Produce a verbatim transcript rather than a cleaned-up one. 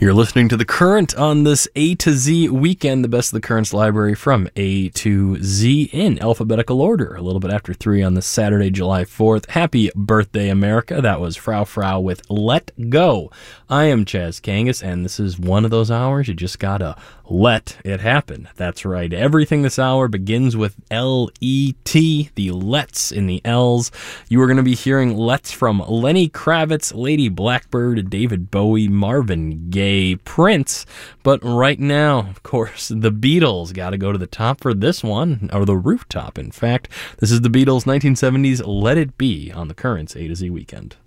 You're listening to The Current on this A to Z weekend, the best of the Currents library from A to Z in alphabetical order. A little bit after three on this Saturday, July fourth. Happy birthday, America. That was Frau Frau with Let Go. I am Chaz Kangas, and this is one of those hours you just gotta let it happen. That's right. Everything this hour begins with L E T, the Let's in the L's. You are going to be hearing Let's from Lenny Kravitz, Lady Blackbird, David Bowie, Marvin Gaye, Prince. But right now, of course, the Beatles got to go to the top for this one, or the rooftop, in fact. This is the Beatles' nineteen seventies Let It Be on the Currents A to Z weekend.